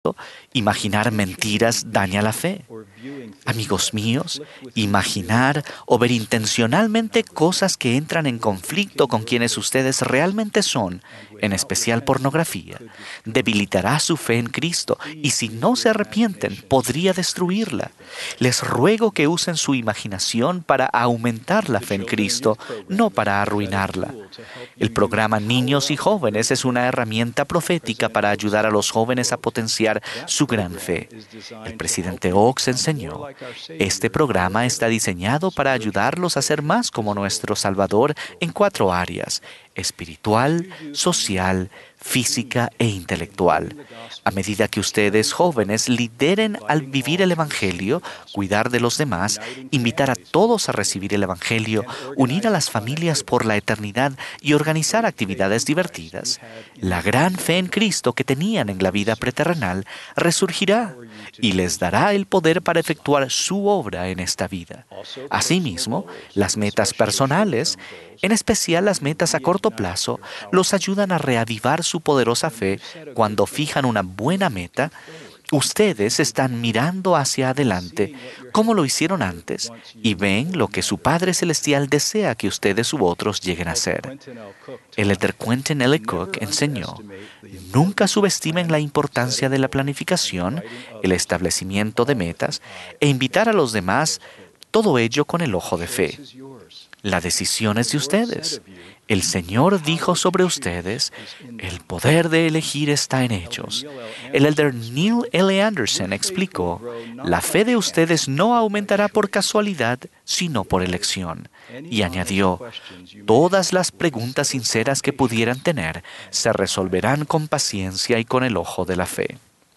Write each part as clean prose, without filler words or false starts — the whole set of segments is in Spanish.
Imaginar mentiras daña la fe. Amigos míos, imaginar o ver intencionalmente cosas que entran en conflicto con quienes ustedes realmente son, en especial pornografía, debilitará su fe en Cristo y si no se arrepienten, podría destruirla. Les ruego que usen su imaginación para aumentar la fe en Cristo, no para arruinarla. El programa Niños y Jóvenes es una herramienta profética para ayudar a los jóvenes a potenciar su gran fe. El presidente Oaks enseñó, este programa está diseñado para ayudarlos a ser más como nuestro Salvador en 4 áreas: espiritual, social, física e intelectual. A medida que ustedes, jóvenes, lideren al vivir el Evangelio, cuidar de los demás, invitar a todos a recibir el Evangelio, unir a las familias por la eternidad y organizar actividades divertidas, la gran fe en Cristo que tenían en la vida preterrenal resurgirá y les dará el poder para efectuar su obra en esta vida. Asimismo, las metas personales, en especial las metas a corto plazo, los ayudan a reavivar su poderosa fe. Cuando fijan una buena meta, ustedes están mirando hacia adelante, como lo hicieron antes, y ven lo que su Padre Celestial desea que ustedes u otros lleguen a ser. El elder Quentin L. Cook enseñó, nunca subestimen la importancia de la planificación, el establecimiento de metas e invitar a los demás, todo ello con el ojo de fe. La decisión es de ustedes. El Señor dijo sobre ustedes, el poder de elegir está en ellos. El elder Neil L. Anderson explicó, la fe de ustedes no aumentará por casualidad, sino por elección. Y añadió, todas las preguntas sinceras que pudieran tener se resolverán con paciencia y con el ojo de la fe.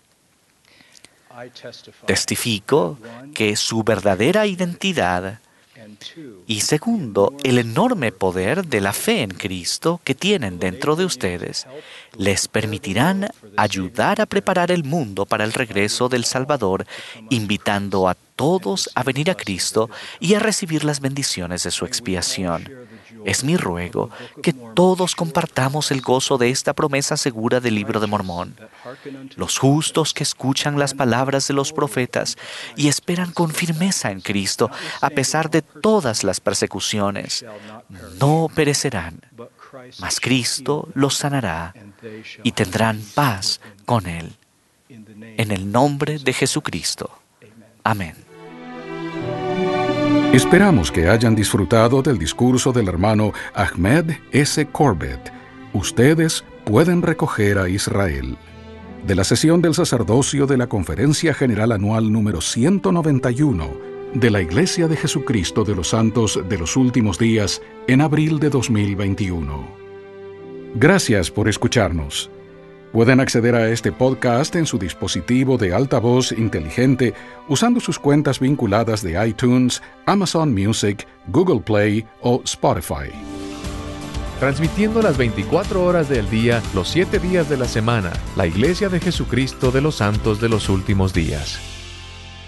Testifico que su verdadera identidad y segundo, el enorme poder de la fe en Cristo que tienen dentro de ustedes les permitirán ayudar a preparar el mundo para el regreso del Salvador, invitando a todos a venir a Cristo y a recibir las bendiciones de su expiación. Es mi ruego que todos compartamos el gozo de esta promesa segura del Libro de Mormón. Los justos que escuchan las palabras de los profetas y esperan con firmeza en Cristo, a pesar de todas las persecuciones, no perecerán, mas Cristo los sanará y tendrán paz con Él. En el nombre de Jesucristo. Amén. Esperamos que hayan disfrutado del discurso del hermano Ahmed S. Corbett. Ustedes pueden recoger a Israel. De la sesión del sacerdocio de la Conferencia General Anual número 191 de la Iglesia de Jesucristo de los Santos de los Últimos Días en abril de 2021. Gracias por escucharnos. Pueden acceder a este podcast en su dispositivo de altavoz inteligente usando sus cuentas vinculadas de iTunes, Amazon Music, Google Play o Spotify. Transmitiendo las 24 horas del día, los 7 días de la semana, la Iglesia de Jesucristo de los Santos de los Últimos Días.